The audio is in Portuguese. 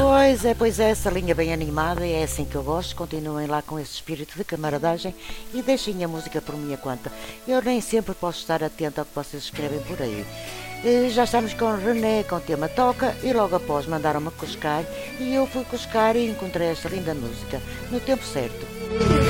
Pois é, essa linha bem animada, é assim que eu gosto. Continuem lá com esse espírito de camaradagem e deixem a música por minha conta. Eu nem sempre posso estar atento ao que vocês escrevem por aí. Já estamos com René com o tema Toca e logo após mandaram-me cuscar e eu fui cuscar e encontrei esta linda música no tempo certo.